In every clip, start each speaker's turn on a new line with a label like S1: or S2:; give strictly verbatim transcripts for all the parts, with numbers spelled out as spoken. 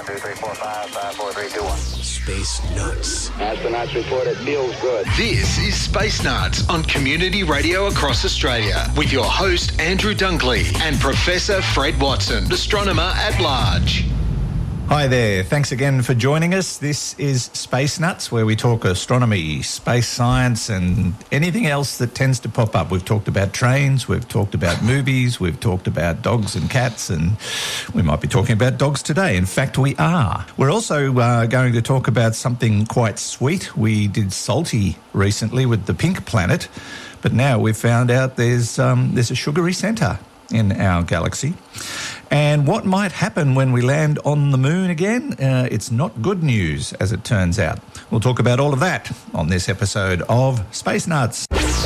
S1: one, two, three, four, five, five, four, three, two, one.
S2: Space Nuts.
S3: Astronauts report it feels good.
S2: This is Space Nuts on Community Radio across Australia with your host Andrew Dunkley and Professor Fred Watson, astronomer at large.
S4: Hi there. Thanks again for joining us. This is Space Nuts, where we talk astronomy, space science, and anything else that tends to pop up. We've talked about trains, we've talked about movies, we've talked about dogs and cats, and we might be talking about dogs today. In fact, we are. We're also uh, going to talk about something quite sweet. We did salty recently with the pink planet, but now we've found out there's um, there's a sugary centre in our galaxy. And what might happen when we land on the moon again? Uh, it's not good news, as it turns out. We'll talk about all of that on this episode of Space Nuts.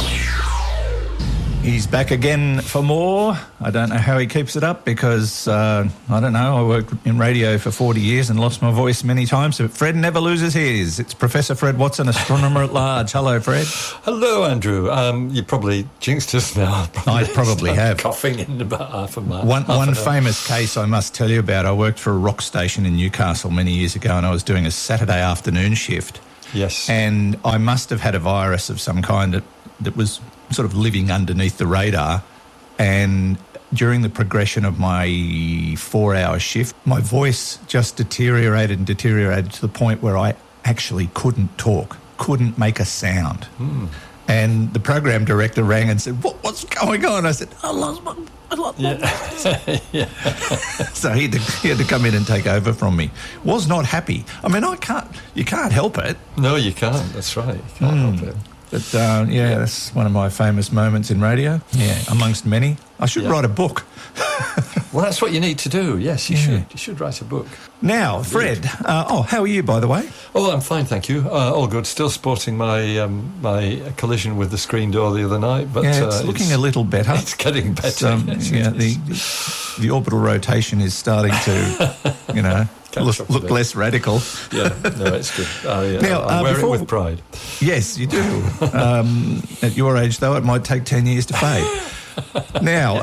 S4: He's back again for more. I don't know how he keeps it up because, uh, I don't know, I worked in radio for forty years and lost my voice many times, but Fred never loses his. It's Professor Fred Watson, astronomer at large. Hello, Fred.
S5: Hello, Andrew. Um, you probably jinxed us now.
S4: I probably have.
S5: Coughing in about half a month.
S4: One, one famous case I must tell you about, I worked for a rock station in Newcastle many years ago and I was doing a Saturday afternoon shift.
S5: Yes.
S4: And I must have had a virus of some kind that, that was sort of living underneath the radar, and during the progression of my four-hour shift, my voice just deteriorated and deteriorated to the point where I actually couldn't talk, couldn't make a sound.
S5: Mm.
S4: And the program director rang and said, what, what's going on? I said, I lost my... I lost my
S5: yeah. yeah.
S4: So he had, to, he had to come in and take over from me. Was not happy. I mean, I can't... You can't help it.
S5: No, you can't. That's right. You can't mm. help it.
S4: But, uh, yeah, yeah, that's one of my famous moments in radio. Yeah, amongst many. I should yeah. write a book.
S5: Well, that's what you need to do. Yes, you yeah. should. You should write a book.
S4: Now, Fred, uh, oh, how are you, by the way?
S5: Oh, I'm fine, thank you. Uh, all good. Still sporting my um, my collision with the screen door the other night. But
S4: yeah, it's
S5: uh,
S4: looking
S5: it's,
S4: a little better.
S5: It's getting better. It's, um,
S4: yes, yeah, the, the orbital rotation is starting to, you know... Look, look less radical.
S5: Yeah, no, it's good. I, uh,
S4: now,
S5: I
S4: uh,
S5: wear
S4: before,
S5: it with pride.
S4: Yes, you do. um, at your age, though, it might take ten years to fade. Now,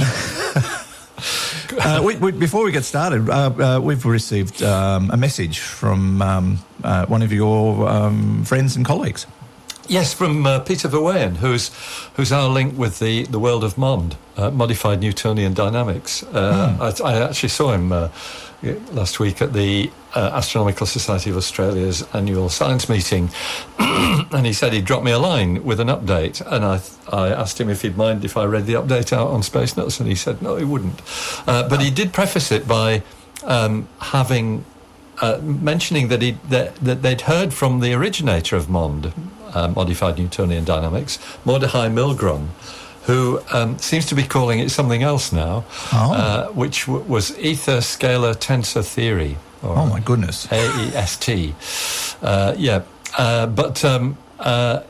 S4: um, uh, we, we, before we get started, uh, uh, we've received um, a message from um, uh, one of your um, friends and colleagues.
S5: Yes, from uh, Peter Verweyen, who's who's our link with the, the world of MOND, uh, Modified Newtonian Dynamics. Uh, mm. I, I actually saw him uh, last week at the uh, Astronomical Society of Australia's annual science meeting, and he said he'd drop me a line with an update, and I I asked him if he'd mind if I read the update out on Space Nuts, and he said no, he wouldn't. Uh, but he did preface it by um, having uh, mentioning that he that, that they'd heard from the originator of MOND, uh, Modified Newtonian Dynamics, Mordechai Milgrom, who um, seems to be calling it something else now, oh. uh, which w- was ether scalar tensor theory. Or
S4: oh, my goodness.
S5: A E S T. Uh, yeah, uh, but um, uh,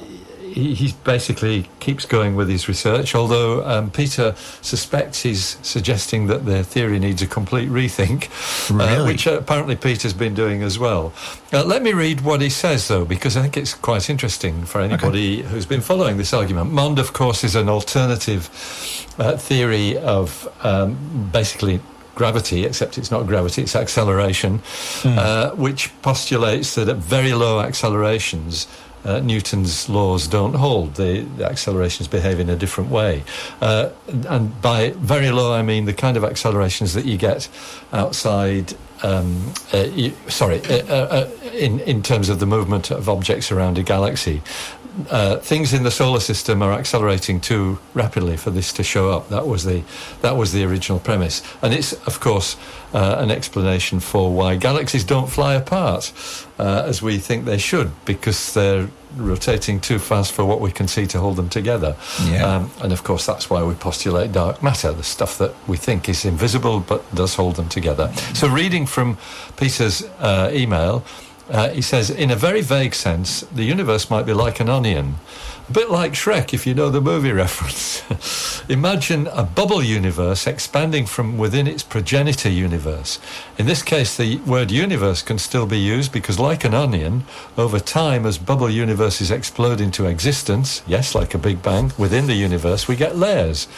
S5: he, he basically keeps going with his research, although um, Peter suspects he's suggesting that the theory needs a complete rethink,
S4: really?
S5: uh, which uh, apparently Peter's been doing as well. Uh, let me read what he says, though, because I think it's quite interesting for anybody okay. who's been following this argument. MOND, of course, is an alternative uh, theory of um, basically gravity, except it's not gravity, it's acceleration, mm. uh, which postulates that at very low accelerations, Uh, Newton's laws don't hold. The, the accelerations behave in a different way. Uh, and by very low, I mean the kind of accelerations that you get outside, um, uh, you, sorry, uh, uh, in, in terms of the movement of objects around a galaxy. Uh, things in the solar system are accelerating too rapidly for this to show up. That was the that was the original premise, and it's of course uh, an explanation for why galaxies don't fly apart uh, as we think they should, because they're rotating too fast for what we can see to hold them together.
S4: Yeah.
S5: Um, and of course that's why we postulate dark matter, the stuff that we think is invisible but does hold them together. So reading from Peter's uh, email. Uh, he says, in a very vague sense, the universe might be like an onion. A bit like Shrek, if you know the movie reference. Imagine a bubble universe expanding from within its progenitor universe. In this case, the word universe can still be used because, like an onion, over time, as bubble universes explode into existence, yes, like a Big Bang, within the universe, we get layers.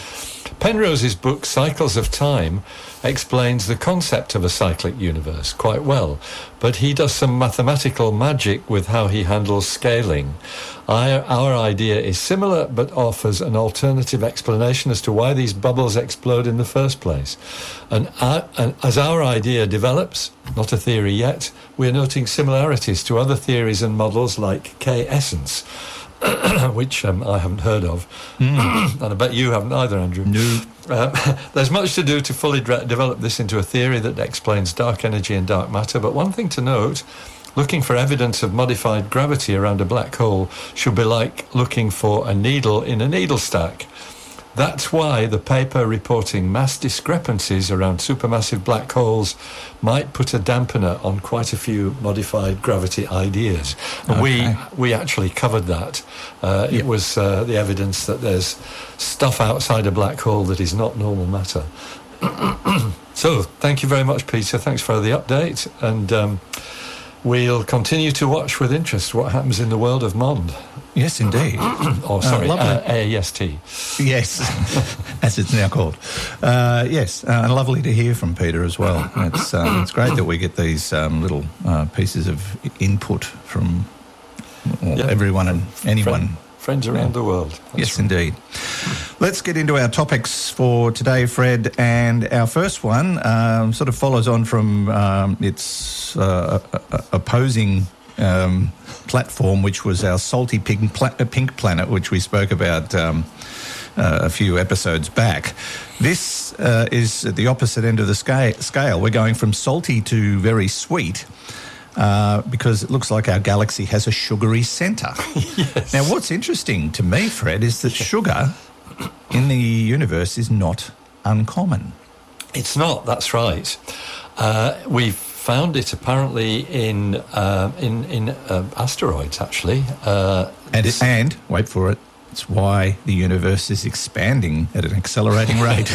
S5: Penrose's book, Cycles of Time, explains the concept of a cyclic universe quite well, but he does some mathematical magic with how he handles scaling. Our, our idea is similar, but offers an alternative explanation as to why these bubbles explode in the first place. And, our, and as our idea develops, not a theory yet, we're noting similarities to other theories and models like K-essence, which um, I haven't heard of, mm. and I bet you haven't either, Andrew.
S4: No.
S5: Um, there's much to do to fully dre- develop this into a theory that explains dark energy and dark matter, but one thing to note, looking for evidence of modified gravity around a black hole should be like looking for a needle in a needle stack. That's why the paper reporting mass discrepancies around supermassive black holes might put a dampener on quite a few modified gravity ideas. And
S4: okay.
S5: we we actually covered that. Uh,
S4: yep.
S5: It was uh, the evidence that there's stuff outside a black hole that is not normal matter. So, thank you very much, Peter. Thanks for the update. And um, we'll continue to watch with interest what happens in the world of MOND.
S4: Yes, indeed.
S5: Oh, sorry,
S4: uh,
S5: uh, A E S T.
S4: Yes, as it's now called. Uh, yes, uh, and lovely to hear from Peter as well. It's um, it's great that we get these um, little uh, pieces of input from well,
S5: yeah.
S4: everyone and anyone.
S5: Friend, friends around yeah. the world. That's
S4: yes,
S5: right.
S4: indeed. Let's get into our topics for today, Fred. And our first one um, sort of follows on from um, its uh, opposing Um, platform, which was our salty pink, pla- pink planet, which we spoke about um, uh, a few episodes back. This uh, is at the opposite end of the sca- scale. We're going from salty to very sweet uh, because it looks like our galaxy has a sugary centre.
S5: Yes.
S4: Now, what's interesting to me, Fred, is that sugar in the universe is not uncommon.
S5: It's not, that's right. Uh, we've found it apparently in uh, in in uh, asteroids, actually. Uh,
S4: and, it, and wait for it. It's why the universe is expanding at an accelerating rate.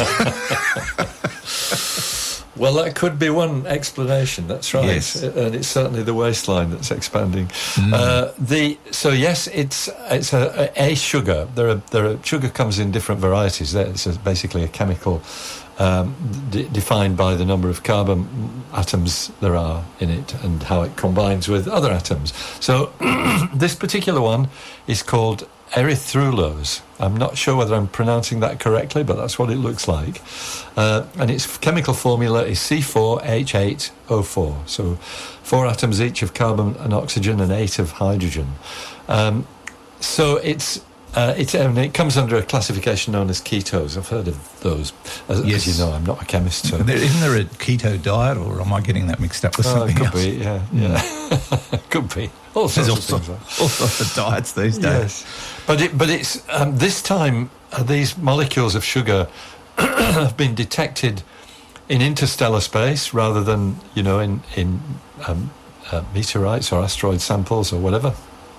S5: Well, that could be one explanation. That's right,
S4: yes.
S5: And it's certainly the waistline that's expanding.
S4: Mm.
S5: Uh, the so yes, it's it's a, a sugar. There are there are sugar comes in different varieties. It's a, basically a chemical. Um, d- defined by the number of carbon atoms there are in it and how it combines with other atoms. So this particular one is called erythrulose. I'm not sure whether I'm pronouncing that correctly, but that's what it looks like. Uh, and its chemical formula is C four H eight O four. So four atoms each of carbon and oxygen and eight of hydrogen. Um, so it's Uh, it, um, it comes under a classification known as ketos. I've heard of those. As,
S4: yes.
S5: as you know, I'm not a chemist. So.
S4: There, isn't there a keto diet, or am I getting that mixed up with
S5: Oh,
S4: something
S5: it could
S4: else?
S5: be, yeah. yeah. Could be. All sorts
S4: There's all,
S5: of things.
S4: sorts, all sorts of diets these days.
S5: Yes. But, it, but it's um, this time, uh, these molecules of sugar have been detected in interstellar space rather than, you know, in, in um, uh, meteorites or asteroid samples or whatever.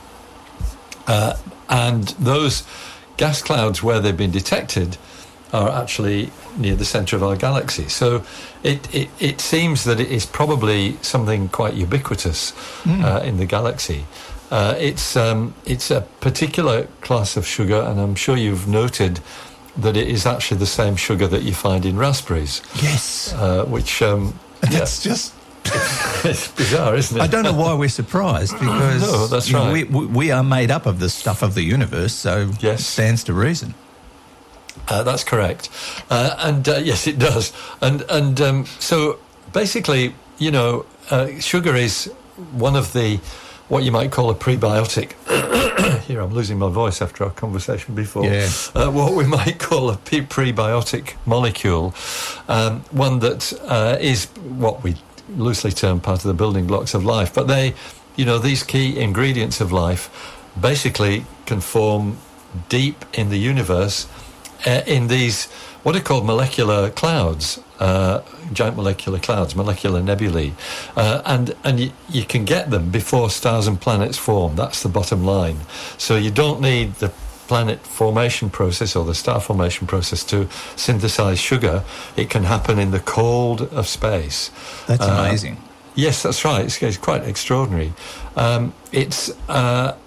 S5: Uh, and those gas clouds where they've been detected are actually near the centre of our galaxy. So it, it, it seems that it is probably something quite ubiquitous mm. uh, in the galaxy. Uh, it's um, it's a particular class of sugar, and I'm sure you've noted that it is actually the same sugar that you find in raspberries.
S4: Yes.
S5: Uh, which... Um,
S4: That's
S5: yeah.
S4: just...
S5: It's bizarre, isn't it?
S4: I don't know why we're surprised, because
S5: no, that's
S4: you know,
S5: right.
S4: we, we are made up of the stuff of the universe, so
S5: yes.
S4: it stands to reason.
S5: Uh, that's correct. Uh, and uh, yes, it does. And and um, so basically, you know, uh, sugar is one of the, what you might call a prebiotic. Here, I'm losing my voice after our conversation before.
S4: Yeah.
S5: Uh, what we might call a pre- prebiotic molecule, um, one that uh, is what we loosely term part of the building blocks of life. But they, you know, these key ingredients of life basically can form deep in the universe uh, in these what are called molecular clouds, uh, giant molecular clouds, molecular nebulae, uh, and and y- you can get them before stars and planets form. That's the bottom line. So you don't need the planet formation process or the star formation process to synthesize sugar. It can happen in the cold of space.
S4: That's
S5: uh,
S4: amazing.
S5: Yes, that's right. It's, it's quite extraordinary. Um, it's uh,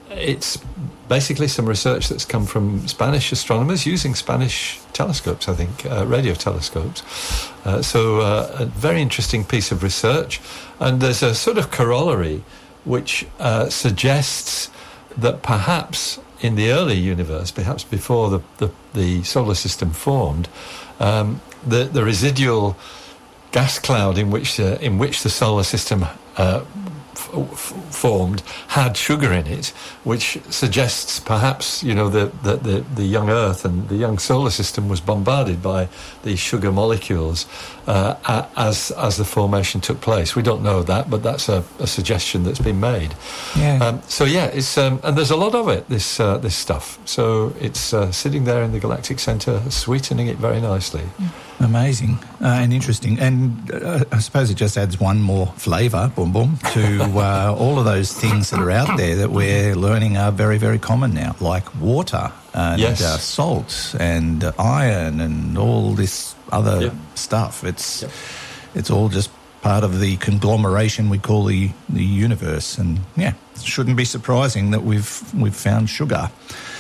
S5: it's basically some research that's come from Spanish astronomers using Spanish telescopes, I think, uh, radio telescopes. Uh, so uh, a very interesting piece of research. And there's a sort of corollary which uh, suggests that perhaps in the early universe, perhaps before the, the, the solar system formed, um, the, the residual gas cloud in which uh, in which the solar system uh, f- f- formed had sugar in it, which suggests perhaps, you know, the, the, the, the young Earth and the young solar system was bombarded by these sugar molecules uh, as as the formation took place. We don't know that, but that's a, a suggestion that's been made.
S4: Yeah.
S5: Um, so yeah, it's um, and there's a lot of it. This uh, this stuff. So it's uh, sitting there in the galactic centre, sweetening it very nicely.
S4: Amazing uh, and interesting. And uh, I suppose it just adds one more flavour, boom, boom, to uh, all of those things that are out there that we're learning are very, very common now, like water and
S5: Yes.
S4: uh, salt and uh, iron and all this other
S5: Yep.
S4: stuff. It's
S5: Yep.
S4: it's all just part of the conglomeration we call the, the universe. And, yeah, it shouldn't be surprising that we've, we've found sugar,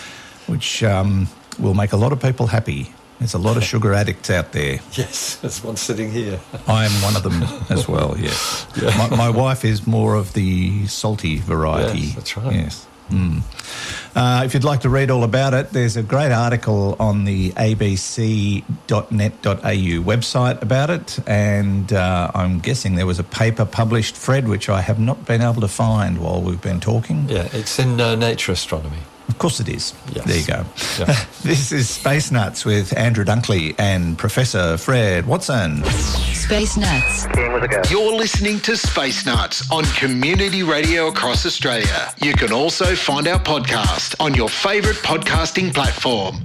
S4: which um, will make a lot of people happy. There's a lot of sugar addicts out there.
S5: Yes, there's one sitting here.
S4: I am one of them as well, yes.
S5: Yeah.
S4: My, my wife is more of the salty variety.
S5: Yes, that's right.
S4: Yes. Mm. Uh, if you'd like to read all about it, there's a great article on the a b c dot net dot a u website about it, and uh, I'm guessing there was a paper published, Fred, which I have not been able to find while we've been talking.
S5: Yeah, it's in uh, Nature Astronomy.
S4: Of course it is.
S5: Yes.
S4: There you go.
S5: Yeah.
S4: This is Space Nuts with Andrew Dunkley and Professor Fred Watson.
S6: Space Nuts.
S3: Being with a go.
S2: You're listening to Space Nuts on Community Radio across Australia. You can also find our podcast on your favourite podcasting platform.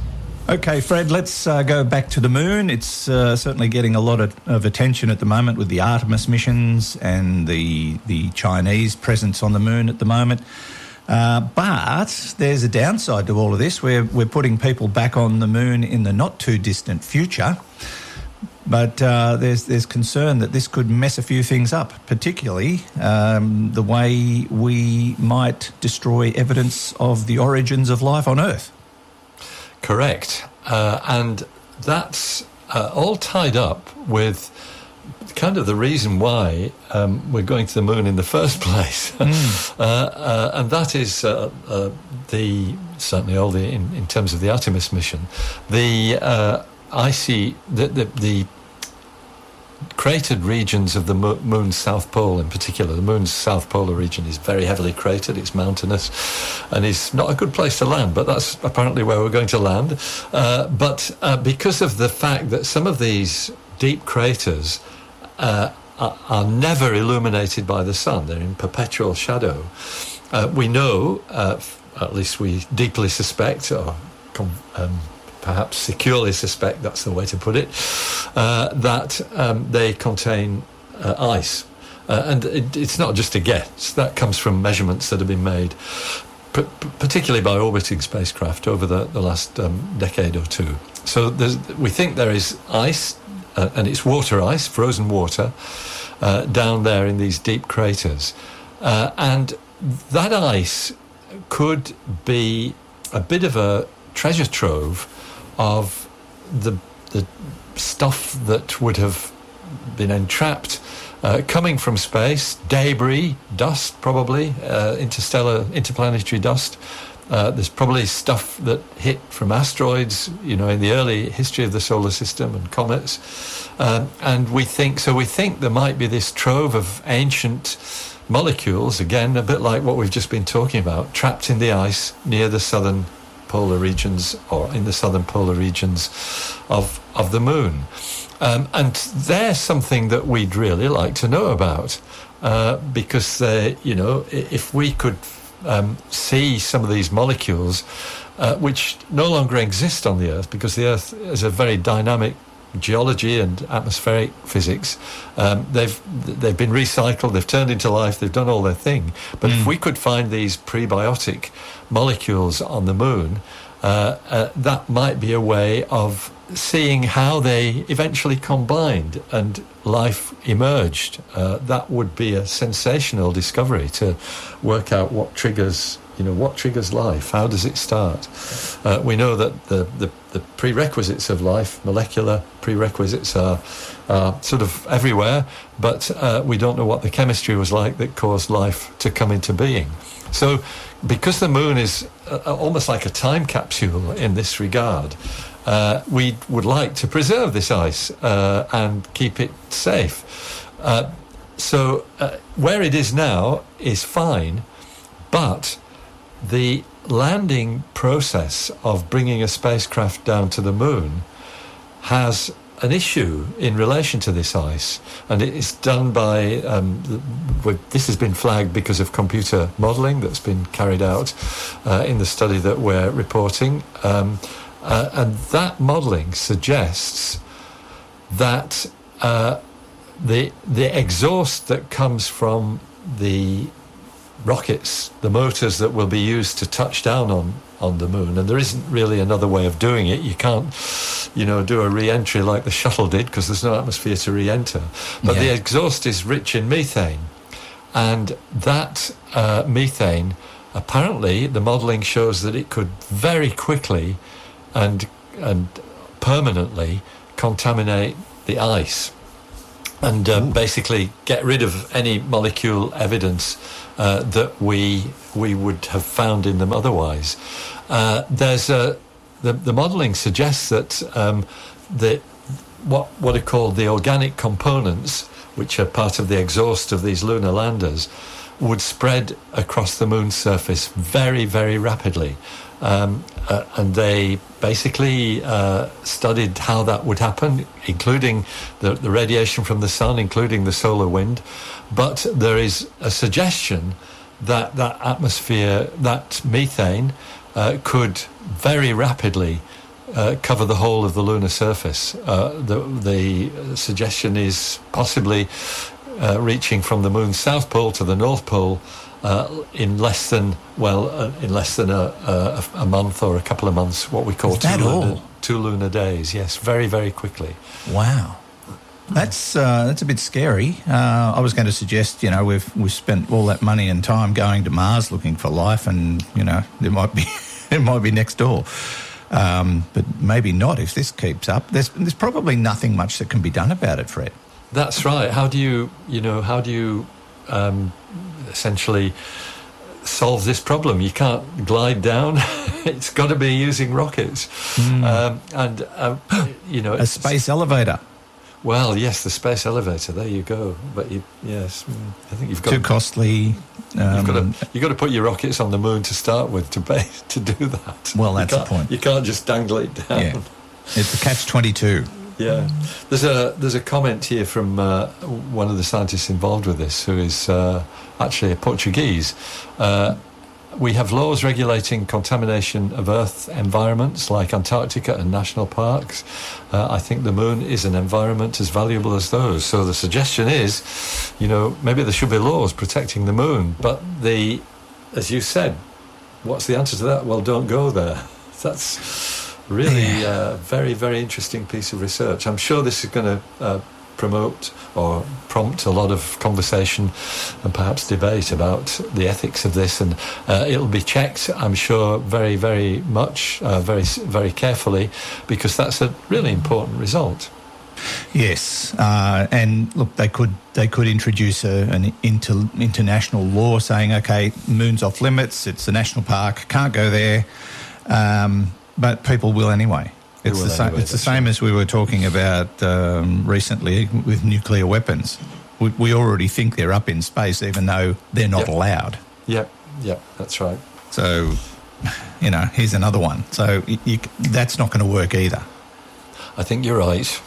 S4: Okay, Fred, let's uh, go back to the moon. It's uh, certainly getting a lot of, of attention at the moment with the Artemis missions and the the Chinese presence on the moon at the moment. Uh, but there's a downside to all of this. We're, we're putting people back on the moon in the not-too-distant future. But uh, there's there's concern that this could mess a few things up, particularly um, the way we might destroy evidence of the origins of life on Earth.
S5: Correct. Uh, and that's uh, all tied up with kind of the reason why um, we're going to the moon in the first place. Mm. uh, uh, and that is uh, uh, the, certainly all the, in, in terms of the Artemis mission, the uh, icy, the, the, the cratered regions of the mo- moon's south pole in particular. The moon's south polar region is very heavily cratered, it's mountainous, and is not a good place to land, but that's apparently where we're going to land. Uh, but uh, because of the fact that some of these deep craters uh, are, are never illuminated by the sun, they're in perpetual shadow, uh, we know, uh, f- at least we deeply suspect, or com- um, perhaps securely suspect, that's the way to put it, uh, that um, they contain uh, ice. Uh, and it, it's not just a guess. That comes from measurements that have been made, p- particularly by orbiting spacecraft over the, the last um, decade or two. So there's, we think there is ice, uh, and it's water ice, frozen water, uh, down there in these deep craters. Uh, and that ice could be a bit of a treasure trove of the the stuff that would have been entrapped uh, coming from space, debris, dust probably, uh, interstellar, interplanetary dust. Uh, there's probably stuff that hit from asteroids, you know, in the early history of the solar system, and comets. Um, and we think, so we think there might be this trove of ancient molecules, again, a bit like what we've just been talking about, trapped in the ice near the southern polar regions, or in the southern polar regions of of the moon. Um, and they're something that we'd really like to know about, uh, because, they, you know, if we could um, see some of these molecules, uh, which no longer exist on the Earth, because the Earth is a very dynamic geology and atmospheric physics. Um, they've they've been recycled, they've turned into life, they've done all their thing. But mm. if we could find these prebiotic molecules on the moon, uh, uh, that might be a way of seeing how they eventually combined and life emerged. Uh, that would be a sensational discovery to work out what triggers You know, what triggers life? How does it start? Uh, we know that the, the, the prerequisites of life, molecular prerequisites, are, are sort of everywhere, but uh, we don't know what the chemistry was like that caused life to come into being. So, because the moon is uh, almost like a time capsule in this regard, uh, we would like to preserve this ice uh, and keep it safe. Uh, so, uh, where it is now is fine, but the landing process of bringing a spacecraft down to the moon has an issue in relation to this ice, and it is done by um, this has been flagged because of computer modelling that's been carried out uh, in the study that we're reporting, um, uh, and that modelling suggests that uh, the the exhaust that comes from the rockets, the motors that will be used to touch down on, on the moon, and there isn't really another way of doing it. You can't, you know, do a re-entry like the shuttle did because there's no atmosphere to re-enter. But yeah. The exhaust is rich in methane, and that uh, methane, apparently, the modelling shows that it could very quickly and and permanently contaminate the ice, and uh, basically get rid of any molecule evidence uh, that we we would have found in them otherwise. Uh, there's a the, the modelling suggests that um, the what what are called the organic components, which are part of the exhaust of these lunar landers, would spread across the moon's surface very, very rapidly. Um, uh, and they basically uh, studied how that would happen, including the, the radiation from the sun, including the solar wind. But there is a suggestion that that atmosphere, that methane, uh, could very rapidly uh, cover the whole of the lunar surface. Uh, the, the suggestion is possibly uh, reaching from the moon's south pole to the north pole Uh, in less than well, uh, in less than a, a, a month or a couple of months, what we call
S4: Is
S5: two
S4: that
S5: lunar,
S4: all?
S5: two lunar days. Yes, very, very quickly.
S4: Wow, that's uh, that's a bit scary. Uh, I was going to suggest, you know, we've we've spent all that money and time going to Mars looking for life, and you know, there might be it might be next door, um, but maybe not if this keeps up. There's there's probably nothing much that can be done about it, Fred.
S5: That's right. How do you, you know, how do you um, essentially solve this problem? You can't glide down. It's got to be using rockets. Mm. Um, and, uh, you know...
S4: A space elevator.
S5: Well, yes, the space elevator. There you go. But, you, yes, I think you've got...
S4: Too costly. Um,
S5: you've, got to, you've got to put your rockets on the moon to start with to, base, to do that.
S4: Well, that's the point.
S5: You can't just dangle it down.
S4: Yeah. It's the catch twenty-two.
S5: Yeah, there's a there's a comment here from uh, one of the scientists involved with this, who is uh, actually a Portuguese. Uh, we have laws regulating contamination of Earth environments like Antarctica and national parks. Uh, I think the moon is an environment as valuable as those. So the suggestion is, you know, maybe there should be laws protecting the moon. But the, as you said, what's the answer to that? Well, don't go there. That's really a uh, very, very interesting piece of research. I'm sure this is going to uh, promote or prompt a lot of conversation and perhaps debate about the ethics of this, and uh, it'll be checked, I'm sure, very, very much, uh, very, very carefully, because that's a really important result.
S4: Yes, uh, and look, they could they could introduce a, an inter, international law saying, okay, moon's off limits, it's a national park, can't go there. Um, But people will anyway. It's the same. It's the same as we were talking about um, recently with nuclear weapons. We, we already think they're up in space, even though they're not
S5: yep.
S4: allowed.
S5: Yep, yep, that's right.
S4: So, you know, here's another one. So you, you, that's not going to work either.
S5: I think you're right.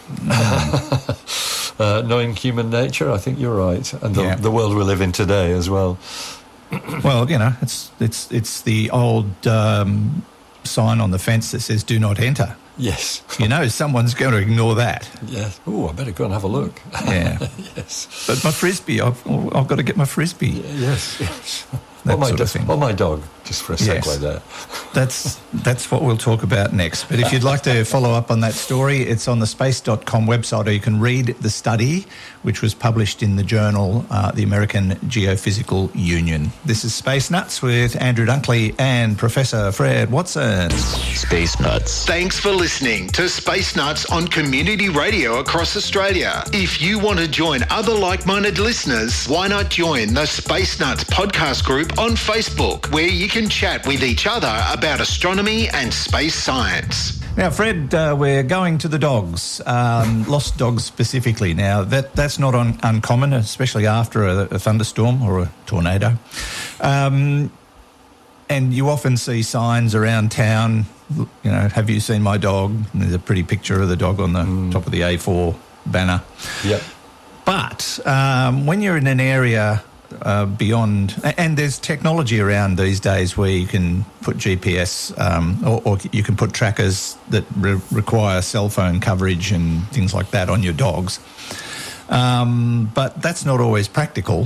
S5: uh, knowing human nature, I think you're right, and the, yeah. the world we live in today as well.
S4: Well, you know, it's it's it's the old. Um, sign on the fence that says "Do not enter."
S5: Yes,
S4: you know someone's going to ignore that.
S5: Yes. Oh, I better go and have a look.
S4: Yeah.
S5: Yes.
S4: But my frisbee, I've I've got to get my frisbee.
S5: Yes. Yes.
S4: That
S5: or my
S4: sort
S5: do-
S4: of thing.
S5: Or my dog. just for a segue
S4: Yes.
S5: there.
S4: That's that's what we'll talk about next. But if you'd like to follow up on that story, it's on the space dot com website, or you can read the study, which was published in the journal, uh, the American Geophysical Union. This is Space Nuts with Andrew Dunkley and Professor Fred Watson.
S6: Space Nuts.
S2: Thanks for listening to Space Nuts on Community Radio across Australia. If you want to join other like-minded listeners, why not join the Space Nuts podcast group on Facebook, where you can chat with each other about astronomy and space science.
S4: Now, Fred, uh, we're going to the dogs, um, lost dogs specifically. Now, that that's not un- uncommon, especially after a, a thunderstorm or a tornado. Um, and you often see signs around town, you know, have you seen my dog? And there's a pretty picture of the dog on the mm. top of the A four banner.
S5: Yep.
S4: But um, when you're in an area uh, beyond, and there's technology around these days where you can put G P S um, or, or you can put trackers that re- require cell phone coverage and things like that on your dogs. Um, but that's not always practical.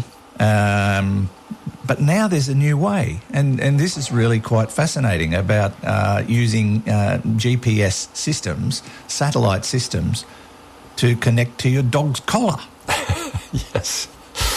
S4: Um, but now there's a new way, and, and this is really quite fascinating about uh, using uh, G P S systems, satellite systems, to connect to your dog's collar.
S5: Yes.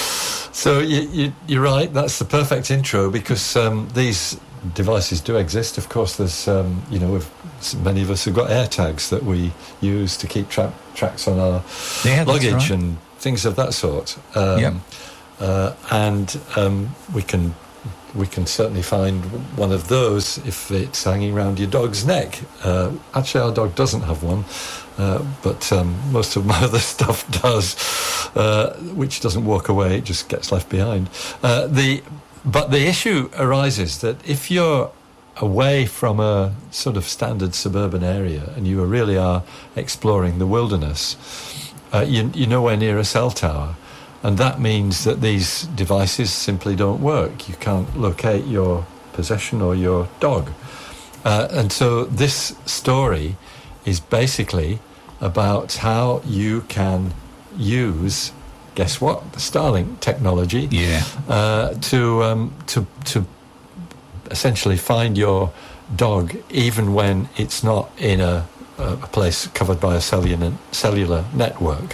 S5: So you, you, you're right. That's the perfect intro, because um, these devices do exist. Of course, there's um, you know, we've, many of us have got AirTags that we use to keep tra- tracks on our
S4: yeah,
S5: luggage
S4: right.
S5: and things of that sort. Um,
S4: yep.
S5: uh, and um, we can we can certainly find one of those if it's hanging around your dog's neck. Uh, actually, our dog doesn't have one. Uh, but um, most of my other stuff does, uh, which doesn't walk away; it just gets left behind. Uh, the but the issue arises that if you're away from a sort of standard suburban area and you really are exploring the wilderness, uh, you, you're nowhere near a cell tower, and that means that these devices simply don't work. You can't locate your possession or your dog, uh, and so this story is basically about how you can use, guess what, the Starlink technology,
S4: yeah,
S5: uh, to um, to to essentially find your dog even when it's not in a, a place covered by a cellular cellular network.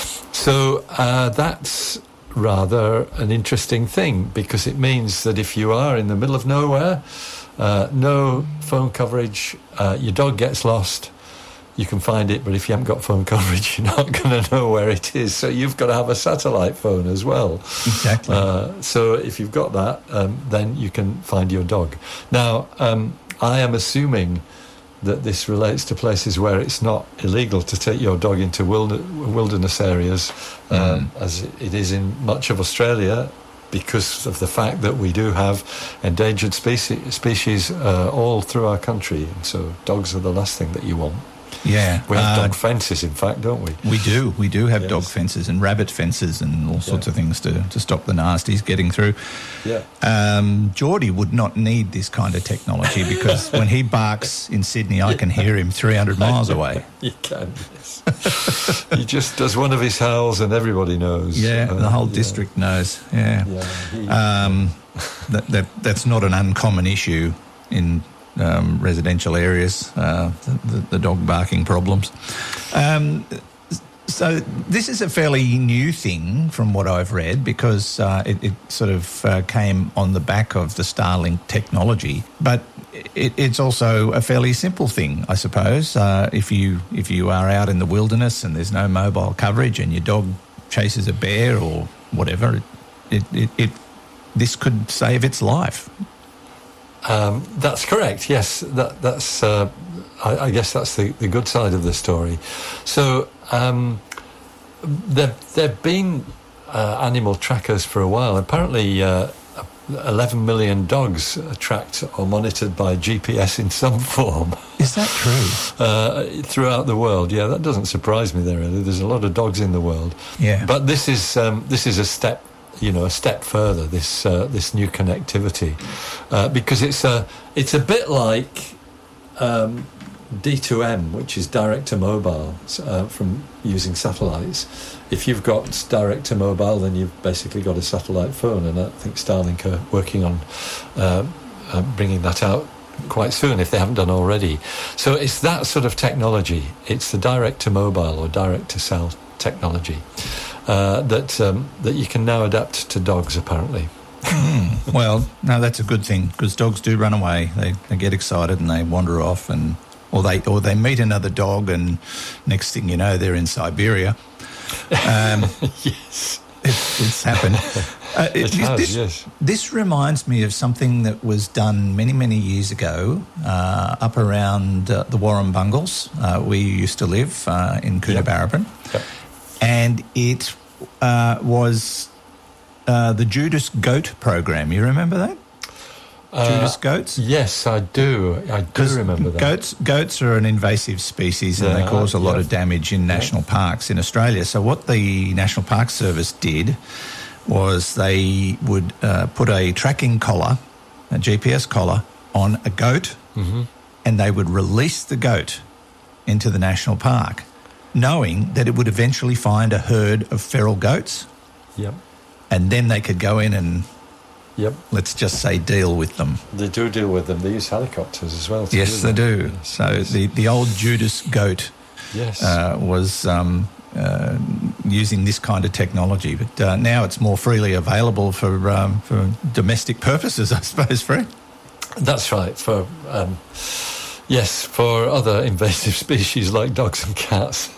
S5: So uh, that's rather an interesting thing, because it means that if you are in the middle of nowhere, uh, no phone coverage, uh, your dog gets lost. You can find it, but if you haven't got phone coverage, you're not going to know where it is. So you've got to have a satellite phone as well.
S4: Exactly.
S5: Uh, so if you've got that, um, then you can find your dog. Now, um, I am assuming that this relates to places where it's not illegal to take your dog into wilderness areas, um, mm. as it is in much of Australia, because of the fact that we do have endangered species, species uh, all through our country. And so dogs are the last thing that you want.
S4: Yeah.
S5: We have
S4: uh,
S5: dog fences, in fact, don't we?
S4: We do. We do have
S5: Yes.
S4: dog fences and rabbit fences and all sorts
S5: Yeah.
S4: of things to, to stop the nasties getting through.
S5: Yeah.
S4: Um, Geordie would not need this kind of technology, because when he barks in Sydney, I can hear him three hundred miles away.
S5: You can, yes. He just does one of his howls and everybody knows.
S4: Yeah,
S5: Uh,
S4: the whole
S5: yeah.
S4: district knows. Yeah.
S5: Yeah, he-
S4: Um, that, that That's not an uncommon issue in um, residential areas, uh, the, the dog barking problems. Um, so this is a fairly new thing from what I've read, because uh, it, it sort of uh, came on the back of the Starlink technology, but it, it's also a fairly simple thing, I suppose. Uh, if you if you are out in the wilderness and there's no mobile coverage and your dog chases a bear or whatever, it it, it, it this could save its life.
S5: Um, that's correct. Yes, that, that's. Uh, I, I guess that's the, the good side of the story. So um, there there've been uh, animal trackers for a while. Apparently, uh, eleven million dogs are tracked or monitored by G P S in some form.
S4: Is that true?
S5: Uh, throughout the world, yeah, that doesn't surprise me. There, really, there's a lot of dogs in the world.
S4: Yeah,
S5: but this is um, this is a step. You know, a step further. This uh, this new connectivity, uh, because it's a it's a bit like um, D two M, which is direct to mobile uh, from using satellites. If you've got direct to mobile, then you've basically got a satellite phone, and I think Starlink are working on uh, uh, bringing that out quite soon if they haven't done already. So it's that sort of technology. It's the direct-to-mobile or direct-to-cell technology uh, that um, that you can now adapt to dogs, apparently.
S4: Mm, well, no, that's a good thing, because dogs do run away. They, they get excited and they wander off, and or they or they meet another dog, and next thing you know, they're in Siberia. Um,
S5: yes.
S4: It, it's happened. Uh,
S5: it has,
S4: this,
S5: yes.
S4: This reminds me of something that was done many, many years ago uh, up around uh, the Warrumbungles. Uh, we used to live uh, in Coonabarabran.
S5: Yep. Yep.
S4: And it uh, was uh, the Judas Goat program. You remember that?
S5: Uh,
S4: Judas goats?
S5: Yes, I do. I do remember that.
S4: Goats, goats are an invasive species, and
S5: Yeah,
S4: they cause a lot
S5: yeah.
S4: of damage in national parks in Australia. So what the National Park Service did was they would uh, put a tracking collar, a G P S collar, on a goat,
S5: mm-hmm.
S4: and they would release the goat into the national park, knowing that it would eventually find a herd of feral goats,
S5: Yep.
S4: and then they could go in and,
S5: Yep.
S4: let's just say, deal with them.
S5: They do deal with them. They use helicopters as well. to
S4: Yes, they
S5: that.
S4: do.
S5: Yes,
S4: So
S5: yes.
S4: the, the old Judas goat
S5: Yes.
S4: uh, was um, uh, using this kind of technology, but uh, now it's more freely available for um, for domestic purposes, I suppose, Fred.
S5: That's right. For um, yes, for other invasive species like dogs and cats.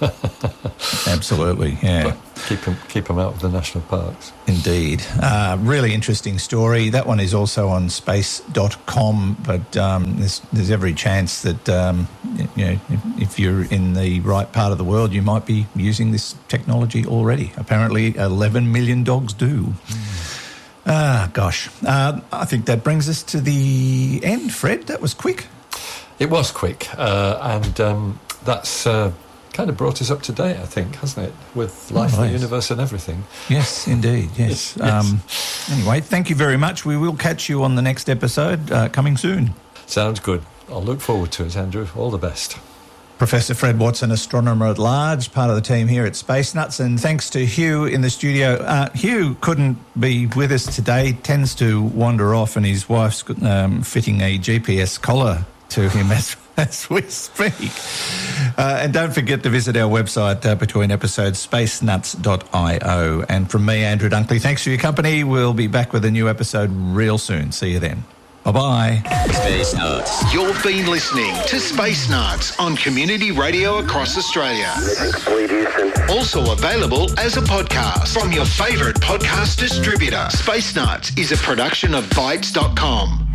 S4: Absolutely, yeah.
S5: But keep them keep them out of the national parks.
S4: Indeed. Uh, really interesting story. That one is also on space dot com, but um, there's, there's every chance that um, you know, if, if you're in the right part of the world, you might be using this technology already. Apparently eleven million dogs do. Mm. Ah, gosh. Uh, I think that brings us to the end, Fred. That was quick.
S5: It was quick, uh, and um, that's uh, kind of brought us up to date, I think, hasn't it? With life,
S4: Oh,
S5: the
S4: yes.
S5: universe, and everything.
S4: Yes, indeed, yes.
S5: Yes.
S4: Um, anyway, thank you very much. We will catch you on the next episode uh, coming soon.
S5: Sounds good. I'll look forward to it, Andrew. All the best.
S4: Professor Fred Watson, astronomer at large, part of the team here at Space Nuts, and thanks to Hugh in the studio. Uh, Hugh couldn't be with us today, tends to wander off, and his wife's um, fitting a G P S collar to him as, as we speak. Uh, and don't forget to visit our website uh, between episodes, space nuts dot io. And from me, Andrew Dunkley, thanks for your company. We'll be back with a new episode real soon. See you then. Bye-bye.
S2: Space Nuts. You've been listening to Space Nuts on Community Radio across Australia.
S3: Complete Houston.
S2: Also available as a podcast from your favourite podcast distributor. Space Nuts is a production of Bytes dot com.